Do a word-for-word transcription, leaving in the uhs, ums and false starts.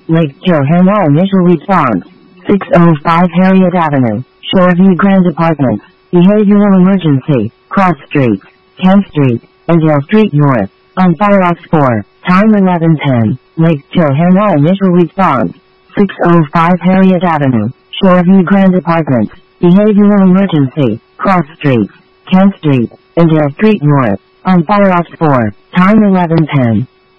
Lake Johanna initial response. six oh five Harriet Avenue, Shoreview Grand Apartments. Behavioral emergency. Cross Street, Kent Street, and Hill Street North. On fire off four. Time eleven ten. Lake Johanna initial response. six oh five Harriet Avenue, Shoreview Grand Apartments. Behavioral emergency. Cross Street, Kent Street, and Hill Street North. On fire off four. Time eleven ten.